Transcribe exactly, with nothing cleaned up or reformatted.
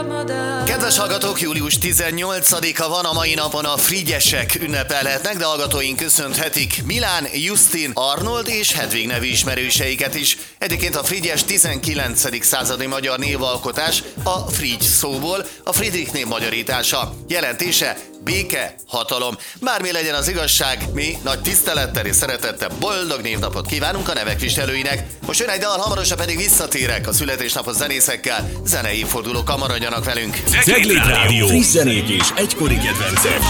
Kedves hallgatók, július tizennyolcadika van, a mai napon a frigyesek ünnepelhetnek, de hallgatóink köszönhetik Milán, Justin, Arnold és Hedvig nevű ismerőseiket is. Egyébként a frigyes tizenkilencedik századi magyar névalkotás a frigy szóból, a Friedrich név magyarítása. Jelentése béke, hatalom. Bármi legyen az igazság, mi nagy tisztelettel és szeretettel boldog névnapot kívánunk a nevek viselőinek. Most jön egy dal, hamarosan pedig visszatérek a születésnapos zenészekkel. Zenei fordulókkal maradjanak velünk. Cegléd Rádió. Friss zenék és egykori kedvencek.